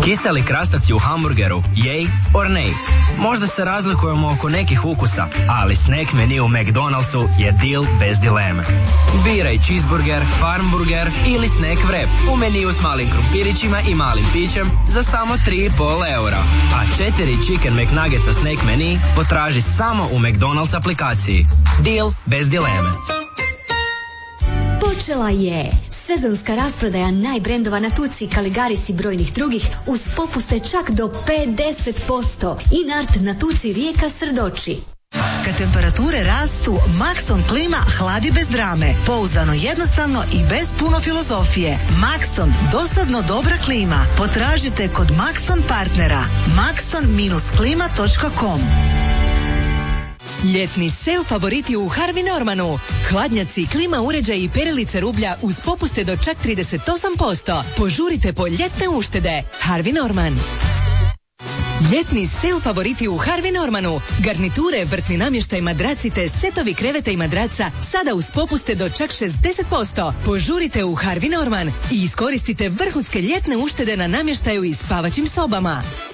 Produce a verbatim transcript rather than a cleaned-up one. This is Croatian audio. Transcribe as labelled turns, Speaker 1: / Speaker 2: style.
Speaker 1: Kiseli krastavci u hamburgeru, yay or nay? Možda se razlikujemo oko nekih ukusa, ali snack menu u McDonald'su je deal bez dileme. Biraj cheeseburger, farmburger ili snack wrap u meniju s malim krumpirićima i malim pićem za samo tri i pol eura. A četiri chicken McNuggets sa snack menu potraži samo u McDonald's aplikaciji. Deal bez dileme.
Speaker 2: Počela je sezonska rasprodaja najbrendova na Tuci, Caligaris i brojnih drugih uz popuste čak do pedeset posto. Inart na Tuci, Rijeka, Srdoči.
Speaker 3: Kad temperature rastu, Maxon klima hladi bez drame. Pouzdano, jednostavno i bez puno filozofije. Maxon, dosadno dobra klima. Potražite kod Maxon partnera. maxon klima točka com.
Speaker 4: Ljetni sale favoriti u Harvey Normanu. Hladnjaci, klima uređaji i perilice rublja uz popuste do čak trideset osam posto. Požurite po ljetne uštede. Harvey Norman. Ljetni sale favoriti u Harvey Normanu. Garniture, vrtni namještaj, madraci te setovi kreveta i madraca sada uz popuste do čak šezdeset posto. Požurite u Harvey Norman i iskoristite vrhunske ljetne uštede na namještaju i spavaćim sobama.